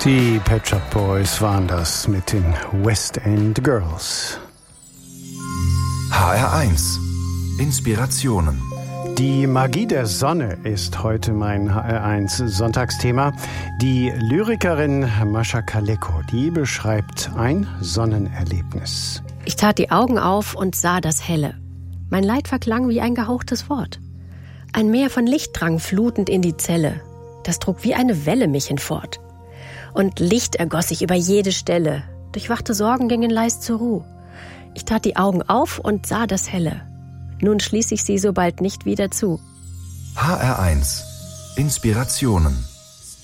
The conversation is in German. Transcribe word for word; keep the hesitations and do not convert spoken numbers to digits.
Die Pet Shop Boys waren das mit den West End Girls. H R eins. Inspirationen. Die Magie der Sonne ist heute mein H R eins Sonntagsthema. Die Lyrikerin Mascha Kaleko, die beschreibt ein Sonnenerlebnis. Ich tat die Augen auf und sah das Helle. Mein Leid verklang wie ein gehauchtes Wort. Ein Meer von Licht drang flutend in die Zelle. Das trug wie eine Welle mich hinfort. Und Licht ergoss sich über jede Stelle. Durchwachte Sorgen gingen leis zur Ruh. Ich tat die Augen auf und sah das Helle. Nun schließ ich sie so bald nicht wieder zu. H R eins. Inspirationen.